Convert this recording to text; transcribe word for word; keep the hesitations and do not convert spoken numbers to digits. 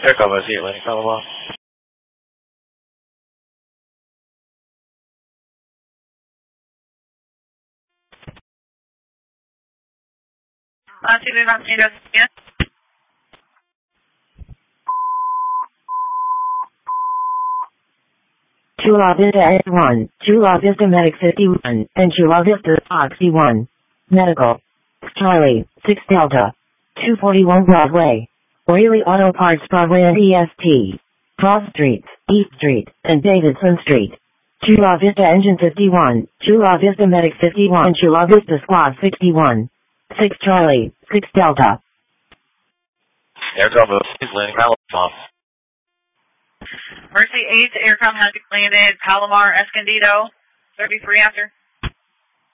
Aircom I C, landing Palomar. Chula Vista Air one, Chula Vista Medic fifty-one, and Chula Vista Oxy one. Medical. Charlie, six Delta. two forty-one Broadway. O'Reilly Auto Parts Broadway and E S T. Cross Street, East Street, and Davidson Street. Chula Vista Engine fifty-one, Chula Vista Medic fifty-one, Chula Vista Squad sixty-one. six Charlie, six Delta. Aircom is landing Palomar. Mercy eight, Aircom has landed Palomar Escondido, thirty-three after.